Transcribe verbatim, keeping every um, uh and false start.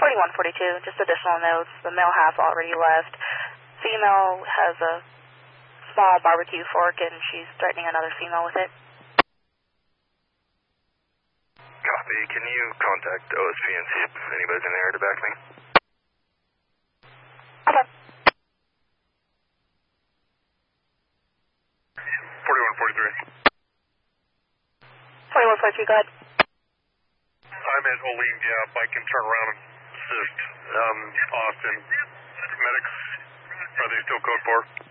forty-one forty-two, just additional notes. The male has already left. Female has a small barbecue fork and she's threatening another female with it. Copy. Can you contact O S P and see if anybody's in the area to back me? Okay. forty-one forty-three. forty-one forty-two, go ahead. I'm at Olean Gap. I can turn around and assist um, Austin. Medics, are they still code four?